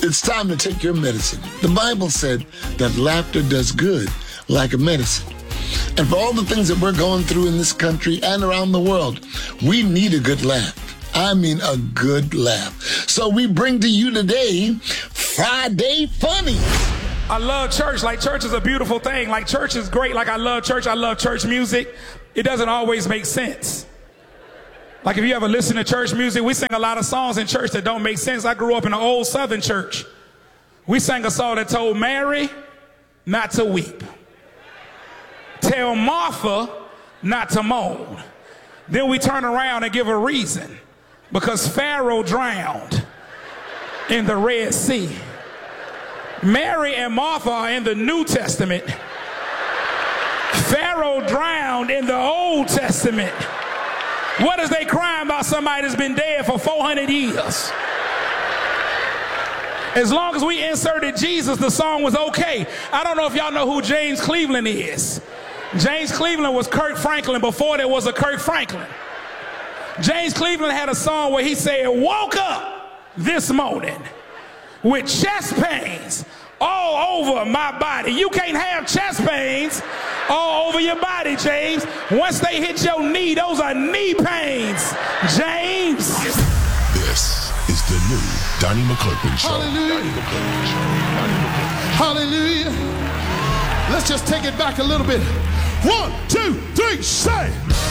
It's time to take your medicine. The Bible said that laughter does good like a medicine. And for all the things that we're going through in this country and around the world, we need a good laugh. I mean a good laugh. So we bring to you today, Friday Funny. I love church. Like, church is a beautiful thing. Like, church is great. Like, I love church. I love church music. It doesn't always make sense. Like, if you ever listen to church music, we sing a lot of songs in church that don't make sense. I grew up in an old Southern church. We sang a song that told Mary not to weep. Tell Martha not to moan. Then we turn around and give a reason. Because Pharaoh drowned in the Red Sea. Mary and Martha are in the New Testament. Pharaoh drowned in the Old Testament. What is they crying about somebody that's been dead for 400 years? As long as we inserted Jesus, the song was okay. I don't know if y'all know who James Cleveland is. James Cleveland was Kirk Franklin before there was a Kirk Franklin. James Cleveland had a song where he said, woke up this morning with chest pains all over my body. You can't have chest pains all over your body, James. Once they hit your knee, those are knee pains, James. This is the new Donnie McClurkin Show. Hallelujah. Hallelujah. Let's just take it back a little bit. 1, 2, 3, say.